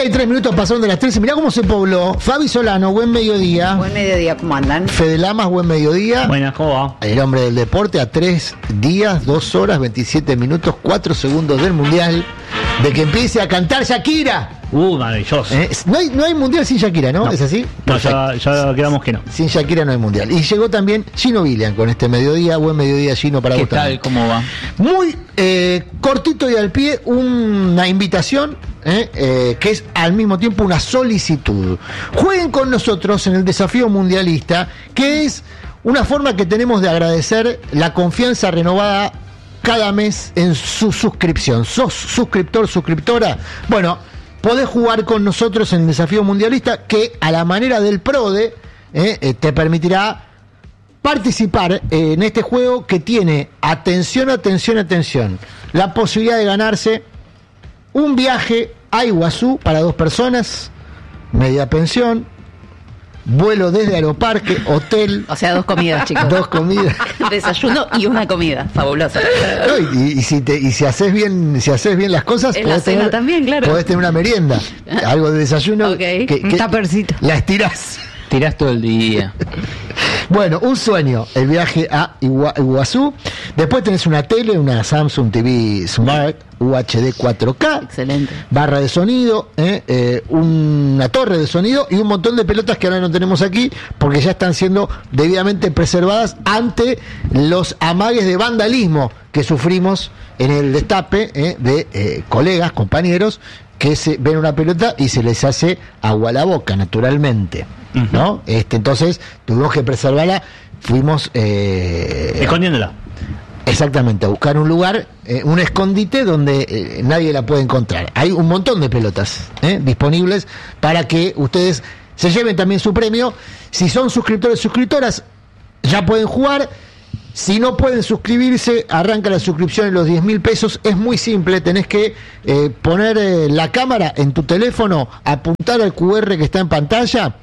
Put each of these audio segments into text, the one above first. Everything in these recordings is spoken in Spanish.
33 minutos pasaron de las 13. Mirá cómo se pobló. Fabi Solano, buen mediodía. Buen mediodía, ¿cómo andan? Fede Lamas, buen mediodía. Buenas, ¿cómo va? El hombre del deporte a 3 días, 2 horas, 27 minutos, 4 segundos del Mundial. De que empiece a cantar Shakira. Maravilloso. No hay Mundial sin Shakira, ¿no? ¿Es así? No, ya quedamos que no. Sin Shakira no hay Mundial. Y llegó también Gino William con este mediodía. Buen mediodía, Gino, para vos también. ¿Qué tal? ¿Cómo va? Muy cortito y al pie, una invitación que es al mismo tiempo una solicitud. Jueguen con nosotros en el desafío mundialista, que es una forma que tenemos de agradecer la confianza renovada cada mes en su suscripción. ¿Sos suscriptor, suscriptora? Bueno, podés jugar con nosotros en el desafío mundialista, que a la manera del PRODE te permitirá participar en este juego que tiene, atención, la posibilidad de ganarse un viaje a Iguazú para 2 personas, media pensión, vuelo desde Aeroparque, hotel. O sea, 2 comidas, chicos. 2 comidas. Desayuno y una comida. Fabulosa. Y si haces bien las cosas, en la cena también, claro. Podés tener una merienda. Algo de desayuno. Okay. Un tapercito. La estirás. Tirás todo el día. Bueno, un sueño, el viaje a Iguazú. Después tenés una tele, una Samsung TV Smart UHD 4K. Excelente. Barra de sonido, una torre de sonido y un montón de pelotas que ahora no tenemos aquí porque ya están siendo debidamente preservadas ante los amagues de vandalismo que sufrimos en el destape de colegas, compañeros, que se ven una pelota y se les hace agua a la boca, naturalmente. ¿No? Entonces tuvimos que preservarla, fuimos escondiéndola. Exactamente, a buscar un lugar, un escondite donde nadie la puede encontrar. Hay un montón de pelotas disponibles para que ustedes se lleven también su premio. Si son suscriptores, suscriptoras, ya pueden jugar. Si no pueden suscribirse, arranca la suscripción en los 10.000 pesos. Es muy simple, tenés que poner la cámara en tu teléfono, apuntar al QR que está en pantalla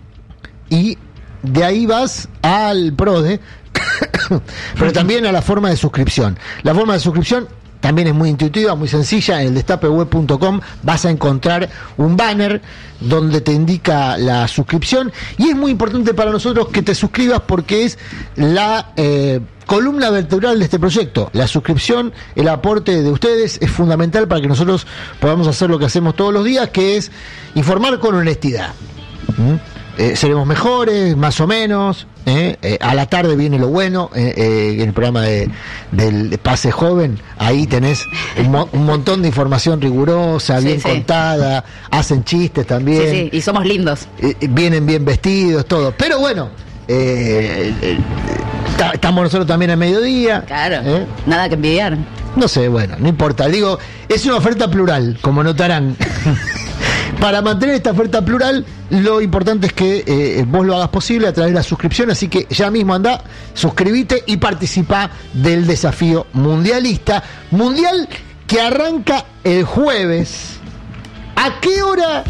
y de ahí vas al PRODE, pero también a la forma de suscripción. La forma de suscripción también es muy intuitiva, muy sencilla. En el destapeweb.com vas a encontrar un banner donde te indica la suscripción y es muy importante para nosotros que te suscribas porque es la columna vertebral de este proyecto. La suscripción, el aporte de ustedes es fundamental para que nosotros podamos hacer lo que hacemos todos los días, que es informar con honestidad. Seremos mejores, más o menos. A la tarde viene lo bueno, en el programa del Pase Joven. Ahí tenés un montón de información rigurosa, bien contada. Hacen chistes también. Sí, y somos lindos. Vienen bien vestidos, todo. Pero bueno, estamos nosotros también a mediodía. Claro, nada que envidiar. No sé, bueno, no importa. Digo, es una oferta plural, como notarán. Para mantener esta oferta plural, lo importante es que vos lo hagas posible a través de la suscripción, así que ya mismo andá, suscribite y participa del desafío mundialista. Mundial que arranca el jueves. ¿A qué hora?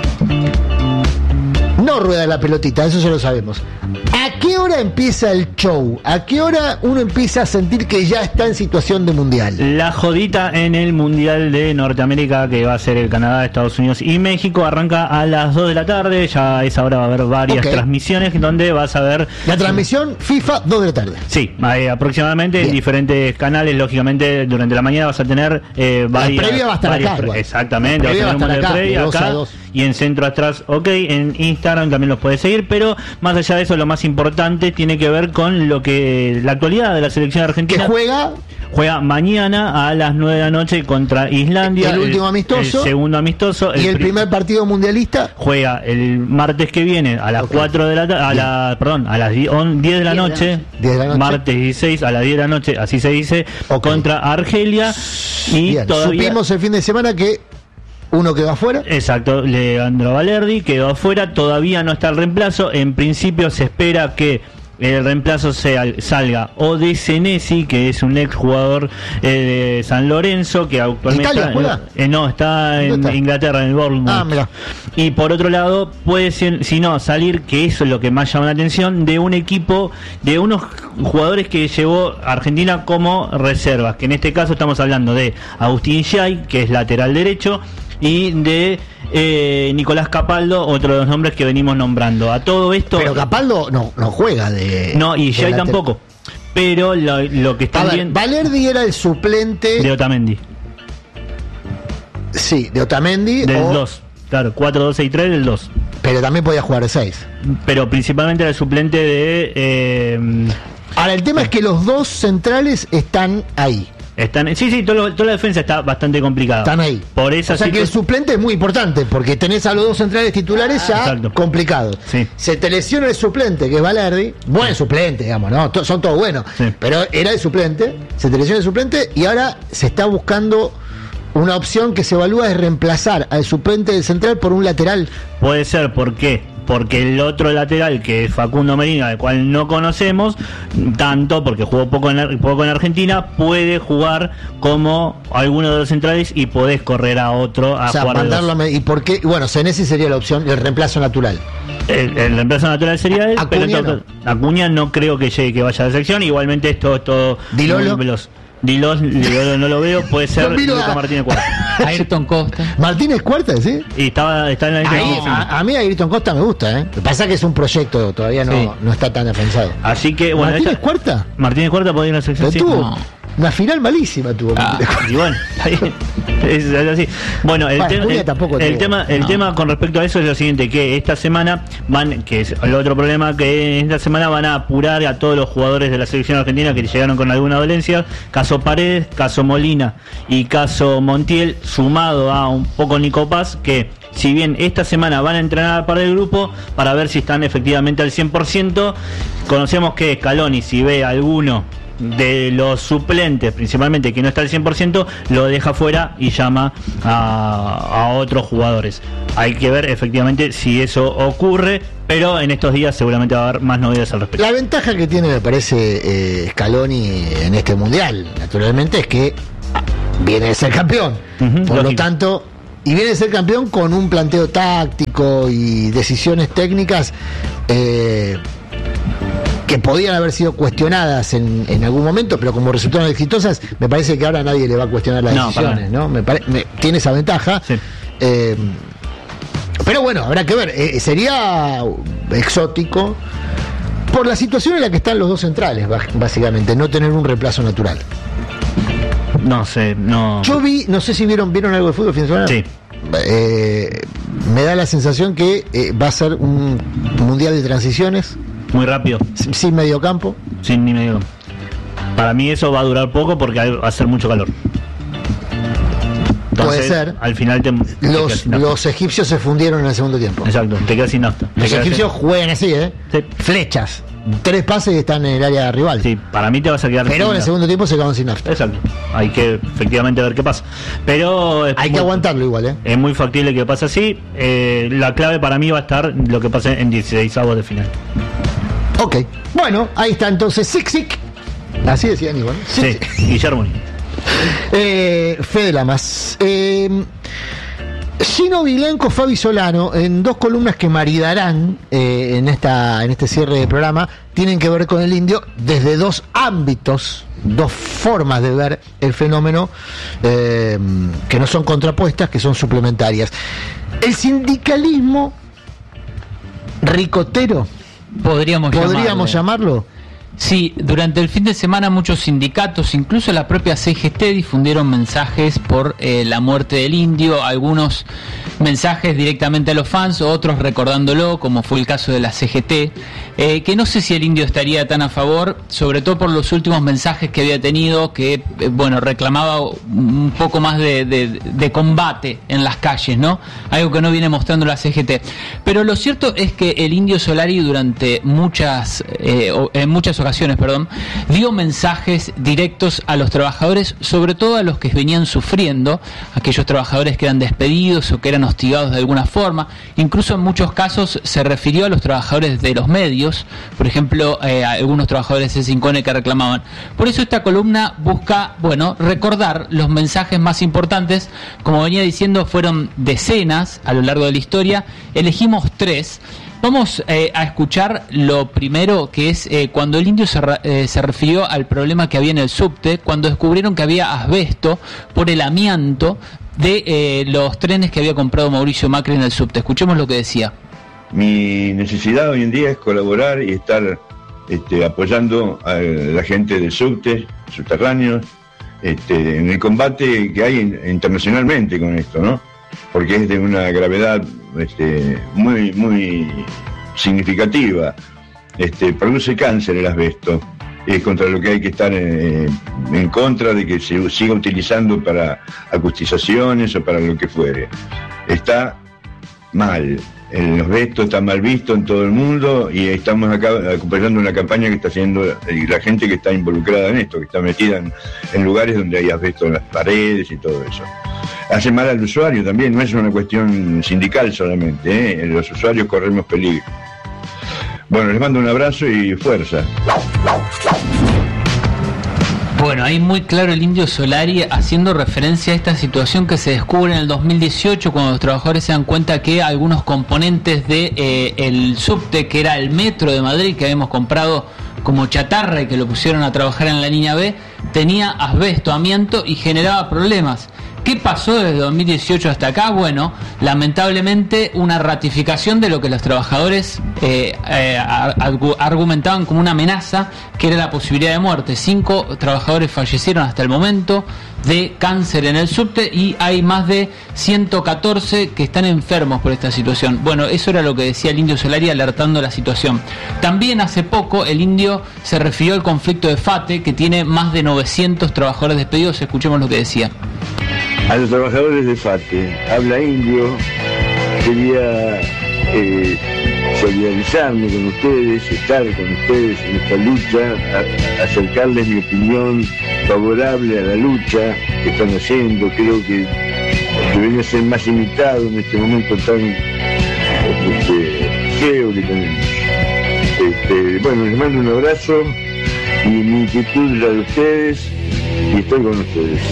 No rueda la pelotita, eso ya lo sabemos. ¿A qué hora empieza el show? ¿A qué hora uno empieza a sentir que ya está en situación de mundial? La jodita en el Mundial de Norteamérica, que va a ser el Canadá, Estados Unidos y México, arranca a las 2 de la tarde. Ya a esa hora va a haber varias transmisiones donde vas a ver... La transmisión FIFA, 2 de la tarde. Sí, aproximadamente en diferentes canales. Lógicamente, durante la mañana vas a tener varias... La previa va a estar acá. Exactamente, vas a tener un mundial previa acá. Y en Centro Atrás, en Instagram también los puedes seguir, pero más allá de eso, lo más importante tiene que ver con lo que la actualidad de la selección argentina. ¿Que juega mañana a las 9 de la noche contra Islandia. El último amistoso. El segundo amistoso. ¿Y el primer partido mundialista? Juega el martes que viene a las 4 de la tarde, a las 10 de la noche. Martes 16 a las 10 de la noche, así se dice, contra Argelia. Y todavía supimos el fin de semana que uno quedó afuera. Exacto, Leandro Valerdi quedó afuera, todavía no está el reemplazo. En principio se espera que el reemplazo salga o de Senesi, que es un ex jugador de San Lorenzo, que actualmente está en Inglaterra, en el Bournemouth. Y por otro lado puede ser, si no, salir, que eso es lo que más llama la atención, de un equipo, de unos jugadores que llevó Argentina como reservas, que en este caso estamos hablando de Agustín Yay, que es lateral derecho, y de Nicolás Capaldo, otro de los nombres que venimos nombrando. A todo esto... Pero Capaldo no juega de... No, y Jay tampoco. Pero lo que está bien... Valerdi era el suplente... De Otamendi. Sí, de Otamendi. Del 2. Claro, 4-2-6-3 del 2. Pero también podía jugar de 6. Pero principalmente era el suplente de... Ahora, el tema es que los dos centrales están ahí. Sí, toda la defensa está bastante complicada. Están ahí. Por esa que el suplente es muy importante, porque tenés a los dos centrales titulares ya exacto. Complicado. Sí. Se te lesiona el suplente, que es Valerdi, buen suplente, digamos, ¿no? Son todos buenos. Sí. Pero era el suplente, se te lesiona el suplente y ahora se está buscando una opción que se evalúa de reemplazar al suplente del central por un lateral. Puede ser, ¿por qué? Porque el otro lateral, que es Facundo Medina, al cual no conocemos tanto, porque jugó poco en Argentina, puede jugar como alguno de los centrales y podés correr a otro a jugar mandarlo ¿y por qué? Bueno, Senesi sería la opción, el reemplazo natural. El reemplazo natural sería él, pero Acuña no creo que llegue, que vaya a la selección. Igualmente esto es todo Dilolo. muy veloz. Dilolo no lo veo, puede ser Lucas Martínez Cuarta. Ayrton Costa. Martínez Cuarta, ¿sí? Y está en la lista. A mí Ayrton Costa me gusta, ¿eh? Lo que pasa es que es un proyecto, todavía no está tan afianzado. Así que, bueno. ¿Martínez Cuarta? Martínez Cuarta podría ir a la selección. Pero tuvo una final malísima, tuvo. Y bueno, es así. Bueno, el tema con respecto a eso es lo siguiente, que esta semana que es el otro problema, que esta semana van a apurar a todos los jugadores de la selección argentina que llegaron con alguna dolencia, caso Paredes, caso Molina y caso Montiel, sumado a un poco Nico Paz, que si bien esta semana van a entrenar para el grupo para ver si están efectivamente al 100%, conocemos que Scaloni, si ve a alguno de los suplentes, principalmente que no está al 100%, lo deja fuera y llama a otros jugadores. Hay que ver efectivamente si eso ocurre, pero en estos días seguramente va a haber más novedades al respecto. La ventaja que tiene, me parece, Scaloni en este mundial, naturalmente, es que viene de ser campeón. Por lo tanto, y viene de ser campeón con un planteo táctico y decisiones técnicas que podían haber sido cuestionadas en algún momento, pero como resultaron exitosas, me parece que ahora nadie le va a cuestionar las decisiones, ¿no? Tiene esa ventaja. Sí. Pero bueno, habrá que ver. Sería exótico por la situación en la que están los dos centrales, básicamente, no tener un reemplazo natural. No sé, no. Yo no sé si vieron algo de fútbol el fin de semana. Sí. Me da la sensación que va a ser un mundial de transiciones. Muy rápido. Sin mediocampo. Sin ni mediocampo. Para mí eso va a durar poco porque va a ser mucho calor. Entonces, puede ser. Al final los egipcios se fundieron en el segundo tiempo. Exacto, te quedas sin nafta. Los egipcios juegan así, Sí. Flechas. 3 pases y están en el área rival. Sí, para mí te vas a quedar sin nafta. En el segundo tiempo se quedaron sin nafta. Exacto. Hay que efectivamente ver qué pasa. Pero hay que aguantarlo igual, Es muy factible que pase así. La clave para mí va a estar lo que pase en 16avos de final. Ok. Bueno, ahí está entonces Sixic. Así decía Aníbal. Sí, Guillermo. Fede Lamas. Gino Vilenco, Fabi Solano, en 2 columnas que maridarán en este cierre de programa, tienen que ver con el indio desde 2 ámbitos, 2 formas de ver el fenómeno que no son contrapuestas, que son suplementarias. El sindicalismo ricotero, ¿podríamos llamarlo? Sí, durante el fin de semana muchos sindicatos, incluso la propia CGT, difundieron mensajes por la muerte del indio, algunos mensajes directamente a los fans, otros recordándolo, como fue el caso de la CGT, que no sé si el indio estaría tan a favor, sobre todo por los últimos mensajes que había tenido, que reclamaba un poco más de combate en las calles, ¿no? Algo que no viene mostrando la CGT. Pero lo cierto es que el indio Solari durante en muchas ocasiones, dio mensajes directos a los trabajadores, sobre todo a los que venían sufriendo, aquellos trabajadores que eran despedidos o que eran hostigados de alguna forma. Incluso en muchos casos se refirió a los trabajadores de los medios, por ejemplo, a algunos trabajadores de Cincone que reclamaban. Por eso esta columna busca, recordar los mensajes más importantes. Como venía diciendo, fueron decenas a lo largo de la historia. Elegimos 3. Vamos a escuchar lo primero, que es cuando el indio se refirió al problema que había en el subte, cuando descubrieron que había asbesto por el amianto de los trenes que había comprado Mauricio Macri en el subte. Escuchemos lo que decía. Mi necesidad hoy en día es colaborar y estar apoyando a la gente del subte, subterráneos, en el combate que hay internacionalmente con esto, ¿no? Porque es de una gravedad muy, muy significativa. Produce cáncer el asbesto. Es contra lo que hay que estar en contra de que se siga utilizando para acustizaciones o para lo que fuere. Está mal. El asbesto está mal visto en todo el mundo y estamos acá acompañando una campaña que está haciendo la gente que está involucrada en esto, que está metida en lugares donde hay asbesto en las paredes y todo eso. Hace mal al usuario también, no es una cuestión sindical solamente, los usuarios corremos peligro. Bueno, les mando un abrazo y fuerza. Bueno, ahí muy claro el Indio Solari haciendo referencia a esta situación que se descubre en el 2018 cuando los trabajadores se dan cuenta que algunos componentes de el subte, que era el metro de Madrid, que habíamos comprado como chatarra y que lo pusieron a trabajar en la línea B, tenía asbesto, amianto y generaba problemas. ¿Qué pasó desde 2018 hasta acá? Bueno, lamentablemente una ratificación de lo que los trabajadores argumentaban como una amenaza, que era la posibilidad de muerte. 5 trabajadores fallecieron hasta el momento de cáncer en el subte y hay más de 114 que están enfermos por esta situación. Bueno, eso era lo que decía el Indio Solari alertando la situación. También hace poco el Indio se refirió al conflicto de FATE, que tiene más de 900 trabajadores despedidos. Escuchemos lo que decía. A los trabajadores de FATE, habla Indio, quería solidarizarme con ustedes, estar con ustedes en esta lucha, acercarles mi opinión favorable a la lucha que están haciendo. Creo que debería ser más imitado en este momento tan feo que tenemos. Bueno, les mando un abrazo y mi inquietud es la de ustedes y estoy con ustedes.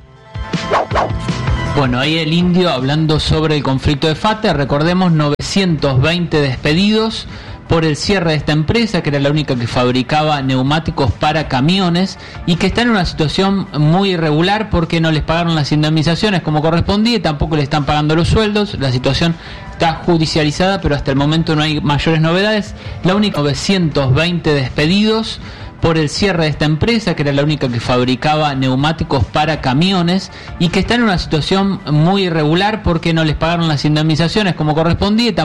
Bueno, ahí el Indio hablando sobre el conflicto de FATE. Recordemos, 920 despedidos por el cierre de esta empresa, que era la única que fabricaba neumáticos para camiones y que está en una situación muy irregular porque no les pagaron las indemnizaciones como correspondía y tampoco le están pagando los sueldos. La situación está judicializada, pero hasta el momento no hay mayores novedades. La única, 920 despedidos por el cierre de esta empresa, que era la única que fabricaba neumáticos para camiones y que está en una situación muy irregular porque no les pagaron las indemnizaciones como correspondía.